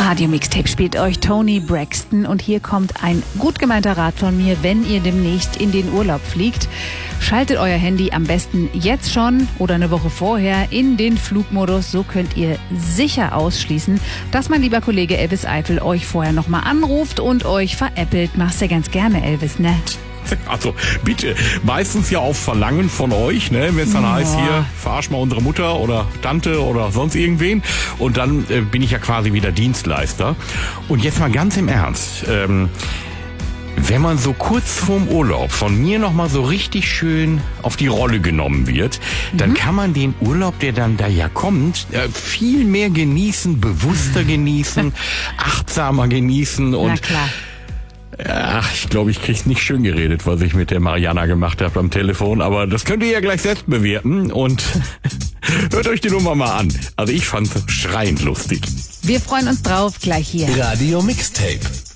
Radio Mixtape spielt euch Toni Braxton und hier kommt ein gut gemeinter Rat von mir, wenn ihr demnächst in den Urlaub fliegt. Schaltet euer Handy am besten jetzt schon oder eine Woche vorher in den Flugmodus. So könnt ihr sicher ausschließen, dass mein lieber Kollege Elvis Eifel euch vorher nochmal anruft und euch veräppelt. Machst du ja ganz gerne, Elvis, ne? Also bitte, meistens ja auf Verlangen von euch, ne? Wenn es dann heißt, hier, verarsch mal unsere Mutter oder Tante oder sonst irgendwen. Und dann bin ich ja quasi wieder Dienstleister. Und jetzt mal ganz im Ernst, wenn man so kurz vorm Urlaub von mir nochmal so richtig schön auf die Rolle genommen wird, dann kann man den Urlaub, der dann da ja kommt, viel mehr genießen, bewusster genießen, achtsamer genießen und... Na klar. Ach, ich glaube, ich krieg's nicht schön geredet, was ich mit der Mariana gemacht habe am Telefon, aber das könnt ihr ja gleich selbst bewerten und hört euch die Nummer mal an. Also ich fand's schreiend lustig. Wir freuen uns drauf, gleich hier. Radio Mixtape.